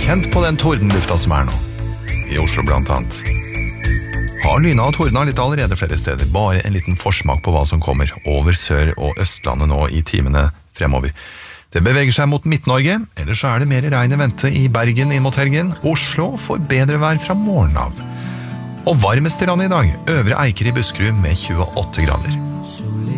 kjent på den tordenlufta som nå. I Oslo blant annet. Har lyna og tordna litt allerede flere steder, bare en liten forsmak på hva som kommer over Sør- og Østlandet nå i timene fremover. Det beveger seg mot Midt-Norge, ellers så det mer regn i vente i Bergen inn mot helgen. Oslo får bedre vær fra morgen av. Og varmest i landet i dag, Øvre Eiker i Buskerud med 28 grader.